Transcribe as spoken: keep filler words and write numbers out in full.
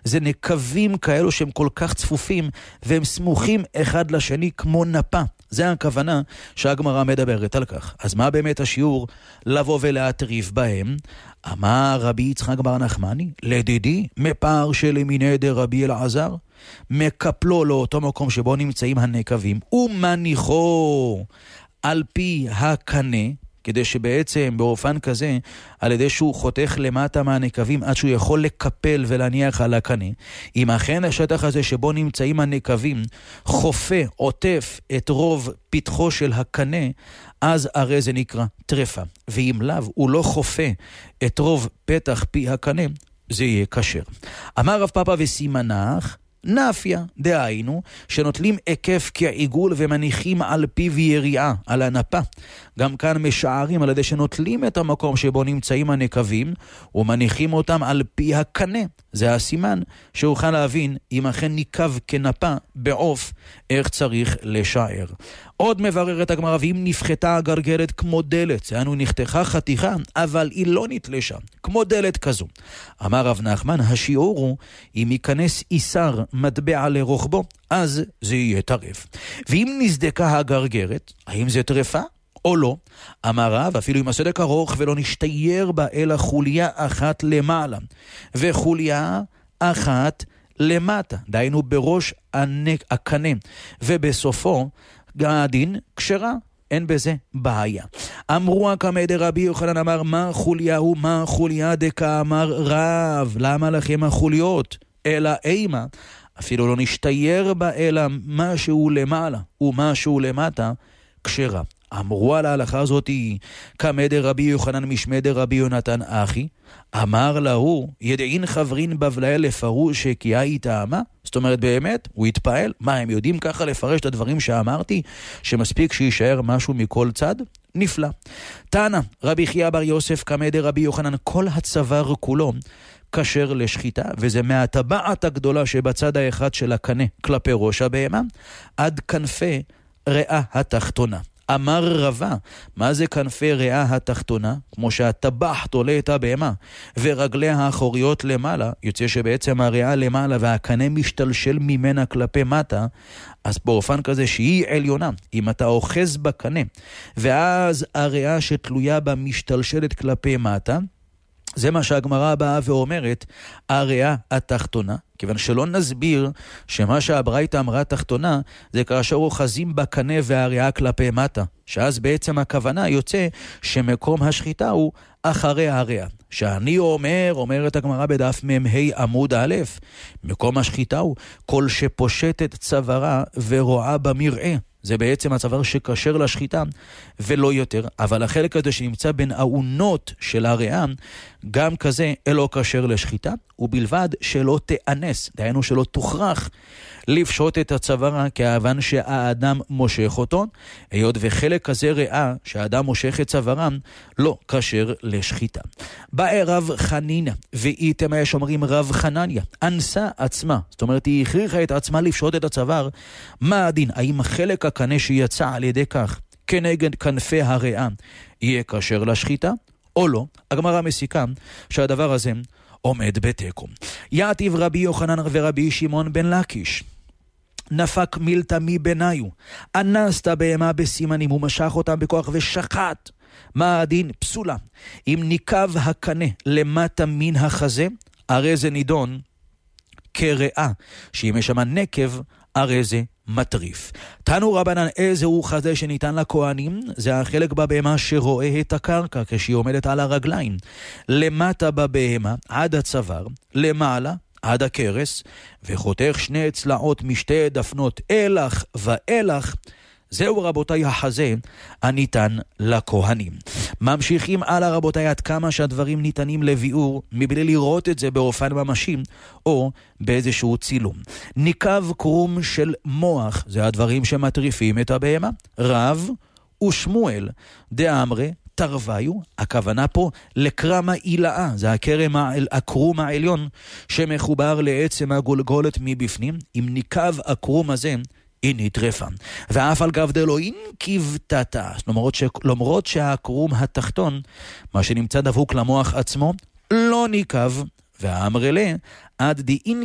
זה נקבים כאלו שהם כל כך צפופים, והם סמוכים אחד לשני כמו נפה. זה הכוונה שהגמרא מדברת על כך. אז מה באמת השיעור לבוא ולהטריף בהם? אמר רבי יצחק בר נחמני, לדידי, מפער שלמיני דרבי אלעזר, מקפלו לאותו מקום שבו נמצאים הנקבים, ומניחו על פי הקנה, כדי שבעצם באופן כזה, על ידי שהוא חותך למטה מהנקבים, עד שהוא יכול לקפל ולהניח על הקנה, אם אכן השטח הזה שבו נמצאים הנקבים, חופה, עוטף את רוב פתחו של הקנה, אז הרי זה נקרא טרפה. ואם לאו, הוא לא חופה את רוב פתח פי הקנה, זה יהיה כשר. אמר רב פאפא וסימנך, נפיה, דהיינו, שנוטלים עקף כעיגול ומניחים על פיו יריעה, על הנפה. גם כאן משערים על ידי שנוטלים את המקום שבו נמצאים הנקבים, ומניחים אותם על פי הקנה. זה הסימן שאוכל להבין אם אכן ניקב כנפה בעוף, איך צריך לשער. עוד מבררת הגמרא, ואם נפחתה הגרגרת כמו דלת, זהנו נחתכה חתיכה, אבל היא לא נתלשה, כמו דלת כזו. אמר רב נחמן, השיעור הוא, אם ייכנס איסר מטבע לרוחבו, אז זה יהיה טרף. ואם נזדקה הגרגרת, האם זה טרפה? או לא? אמר רב, אפילו אם הסדק ארוך ולא נשתייר בה אלא חוליה אחת למעלה, וחוליה אחת למטה, דהיינו בראש הקנה, ובסופו הדין כשרה, אין בזה בעיה. אמרו הקמא דרבי יוחנן אמר, מה חוליה הוא, מה חוליה דקה אמר רב, למה לכם החוליות? אלא אימה, אפילו לא נשתייר בה אלא משהו למעלה ומשהו למטה, כשרה. אמרו על ההלכה הזאת, קמא דרבי יוחנן משמע דרבי יונתן אחי, אמר להו, ידעין חברין בבלעי לפרוש שקיעה היא טעמה? זאת אומרת באמת, הוא התפעל, מה הם יודעים ככה לפרש את הדברים שאמרתי, שמספיק שישאר משהו מכל צד? נפלא. תנא, רבי חייא בר יוסף קמא דרבי יוחנן, כל הצוואר כולו כשר לשחיטה, וזה מהטבעת הגדולה שבצד האחד של הקנה כלפי ראש הבהמה, עד כנפי ריאה התחתונה. אמר רבה, מה זה כנפי ריאה התחתונה? כמו שהטבח תולה את הבהמה ורגליה האחוריות למעלה, יוצא שבעצם הריאה למעלה והקנה משתלשל ממנה כלפי מטה, אז באופן כזה שהיא עליונה, אם אתה אוחז בקנה ואז הריאה שתלויה בה משתלשלת כלפי מטה, זה מה שהגמרא באה ואומרת, הריאה התחתונה, כיוון שלא נסביר שמה שהברייתא אמרה תחתונה, זה כאשר אוחזים בקנה והריאה כלפי מטה, שאז בעצם הכוונה יוצא שמקום השחיטה הוא אחרי הריאה. שאני אומר, אומרת הגמרא בדף מ"ה עמוד א', מקום השחיטה הוא כל שפושטת צווארה ורואה במראה. זה בעצם הצוואר שכשר לשחיטה ולא יותר, אבל החלק הזה שנמצא בין האונות של הריאה, גם כזה אלו כשר לשחיטה, ובלבד שלא תאנס, דהיינו שלא תוכרח לפשוט את הצווארה, כיוון שהאדם מושך אותו, היות וחלק כזה ריאה שהאדם מושך את צווארם, לא כשר לשחיטה. באה רב חנינא, ואיתם יש אומרים רב חנניה, אנסה עצמה, זאת אומרת היא הכריחה את עצמה לפשוט את הצוואר, מה הדין? האם חלק הקנה שיצא על ידי כך כנגד כנפי הריאה יהיה כשר לשחיטה או לא? הגמרא מסיקה שהדבר הזה עומד בתיקו. יעתיב רבי יוחנן ורבי שמעון בן לקיש, נפק מילתא מבניו, אנסת בהמה בסימנים, הוא משך אותם בכוח ושחט. מה הדין? פסולה. אם ניקב הקנה למטה מן החזה, הרי זה נידון כרעה, שאם יש שם נקב, הרי זה מטריף. תנו רבנן, איזה הוא חזה שניתן לכהנים? זה החלק בבהמה שרואה את הקרקע כשהיא עומדת על הרגליים. למטה בבהמה עד הצוואר, למעלה עד הקרס, וחותך שני צלעות משתי דפנות אלך ואלך, זהו רבותיי החזה הניתן לכהנים. ממשיכים הלאה רבותיי, עד כמה שהדברים ניתנים לביאור מבלי לראות את זה באופן ממשי או באיזשהו צילום. ניקב קרום של מוח, זה הדברים שמטריפים את הבהמה. רב ושמואל דאמרי תרוויו, הכוונה פה לקרם העילאה, זה הקרם, הקרום העליון שמחובר לעצם הגולגולת מבפנים. אם ניקב הקרום הזה היא נטרפה. ואף על גב דלו אינקיבתתה, למרות, ש... למרות שהקרום התחתון, מה שנמצא דבוק למוח עצמו, לא ניקב, והאמרלה עד דאין